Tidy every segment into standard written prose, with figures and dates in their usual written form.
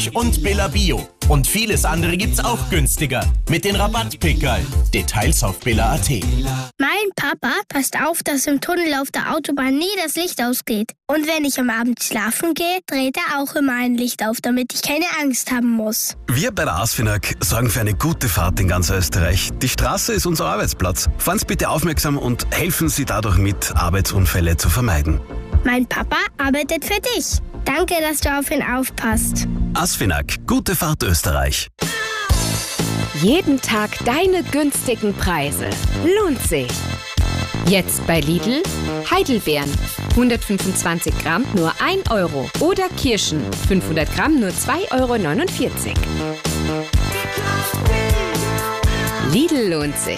und Billa Bio. Und vieles andere gibt's auch günstiger. Mit den Rabattpickerl. Details auf billa.at. Mein Papa passt auf, dass im Tunnel auf der Autobahn nie das Licht ausgeht. Und wenn ich am Abend schlafen gehe, dreht er auch immer ein Licht auf, damit ich keine Angst haben muss. Wir bei der ASFINAG sorgen für eine gute Fahrt in ganz Österreich. Die Straße ist unser Arbeitsplatz. Fahren Sie bitte aufmerksam und helfen Sie dadurch mit, Arbeitsunfälle zu vermeiden. Mein Papa arbeitet für dich. Danke, dass du auf ihn aufpasst. ASFINAG, gute Fahrt Österreich. Jeden Tag deine günstigen Preise. Lohnt sich. Jetzt bei Lidl Heidelbeeren. 125 Gramm nur 1 Euro. Oder Kirschen. 500 Gramm nur 2,49 Euro. Lidl lohnt sich.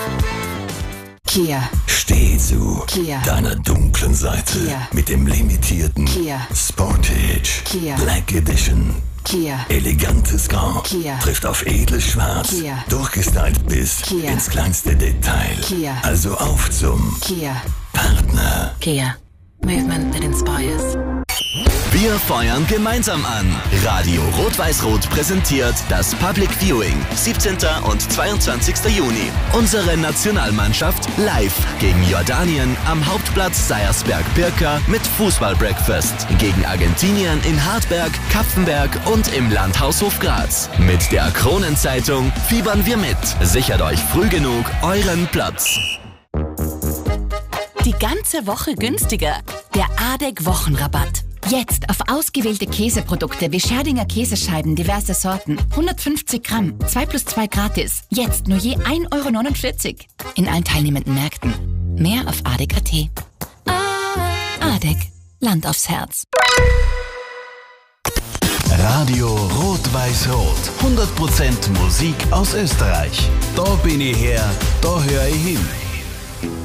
Kia. Steh zu Kia. deiner dunklen Seite Kia. mit dem limitierten Kia. Sportage Kia. Black Edition. Kia. Elegantes Grau Kia. trifft auf edles Schwarz, Kia. durchgestylt bis Kia. ins kleinste Detail. Kia. Also auf zum Kia. Partner. Kia. Movement that inspires. Wir feuern gemeinsam an. Radio Rot-Weiß-Rot präsentiert das Public Viewing. 17. und 22. Juni. Unsere Nationalmannschaft live gegen Jordanien am Hauptplatz Seiersberg-Birka mit Fußball-Breakfast. Gegen Argentinien in Hartberg, Kapfenberg und im Landhaushof Graz. Mit der Kronenzeitung fiebern wir mit. Sichert euch früh genug euren Platz. Die ganze Woche günstiger. Der ADEC-Wochenrabatt. Jetzt auf ausgewählte Käseprodukte wie Scherdinger Käsescheiben diverse Sorten. 150 Gramm, 2 + 2 gratis. Jetzt nur je 1,49 Euro. In allen teilnehmenden Märkten. Mehr auf ADEC.at. ADEC. Land aufs Herz. Radio Rot-Weiß-Rot. 100% Musik aus Österreich. Da bin ich her, da höre ich hin.